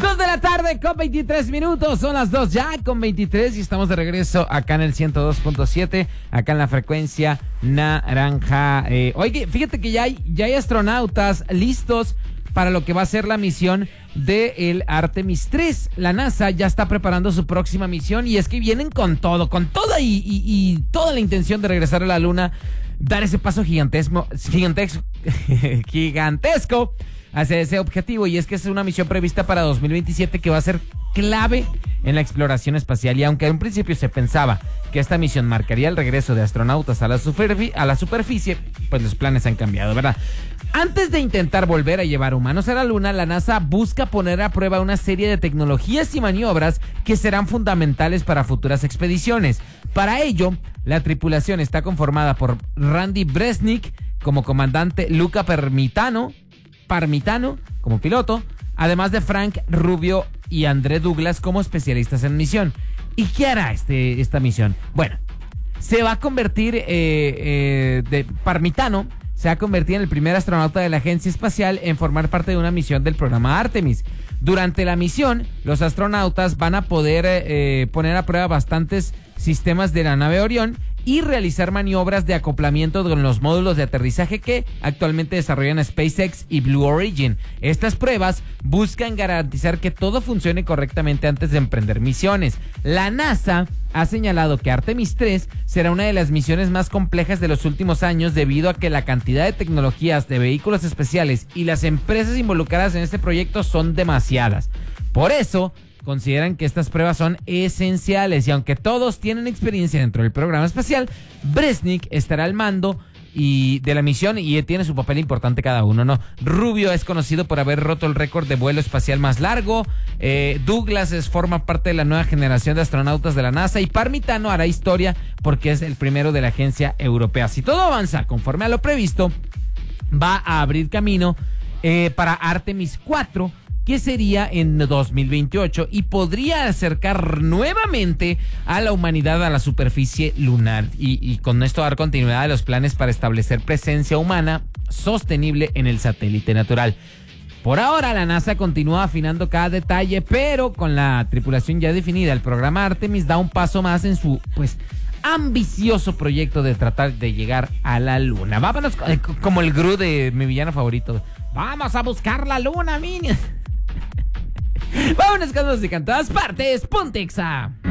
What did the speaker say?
2 de la tarde con 23 minutos, son las 2 ya con 23 y estamos de regreso acá en el 102.7, acá en la frecuencia naranja. Oye, fíjate que ya hay astronautas listos para lo que va a ser la misión del Artemis 3. La NASA ya está preparando su próxima misión y es que vienen con toda y toda la intención de regresar a la Luna, dar ese paso gigantesco hacia ese objetivo, y es que es una misión prevista para 2027 que va a ser clave en la exploración espacial. Y aunque en un principio se pensaba que esta misión marcaría el regreso de astronautas a la superficie, pues los planes han cambiado, ¿verdad? Antes de intentar volver a llevar humanos a la Luna, la NASA busca poner a prueba una serie de tecnologías y maniobras que serán fundamentales para futuras expediciones. Para ello, la tripulación está conformada por Randy Bresnik como comandante, Luca Parmitano como piloto, además de Frank Rubio y André Douglas como especialistas en misión. ¿Y qué hará esta misión? Bueno, se va a convertir Parmitano se va a convertir en el primer astronauta de la agencia espacial en formar parte de una misión del programa Artemis. Durante la misión, los astronautas van a poder poner a prueba bastantes sistemas de la nave Orión y realizar maniobras de acoplamiento con los módulos de aterrizaje que actualmente desarrollan SpaceX y Blue Origin. Estas pruebas buscan garantizar que todo funcione correctamente antes de emprender misiones. La NASA ha señalado que Artemis 3 será una de las misiones más complejas de los últimos años debido a que la cantidad de tecnologías de vehículos especiales y las empresas involucradas en este proyecto son demasiadas. Por eso, consideran que estas pruebas son esenciales, y aunque todos tienen experiencia dentro del programa espacial, Bresnik estará al mando de la misión y tiene su papel importante cada uno, ¿no? Rubio es conocido por haber roto el récord de vuelo espacial más largo, Douglas forma parte de la nueva generación de astronautas de la NASA, y Parmitano hará historia porque es el primero de la agencia europea. Si todo avanza conforme a lo previsto, va a abrir camino para Artemis 4, que sería en 2028 y podría acercar nuevamente a la humanidad a la superficie lunar y con esto dar continuidad a los planes para establecer presencia humana sostenible en el satélite natural. Por ahora, la NASA continúa afinando cada detalle, pero con la tripulación ya definida, el programa Artemis da un paso más en su, ambicioso proyecto de tratar de llegar a la Luna. Vámonos como el Gru de mi villano favorito. Vamos a buscar la Luna, minions. Vámonos con música en todas partes. Ponte Exa.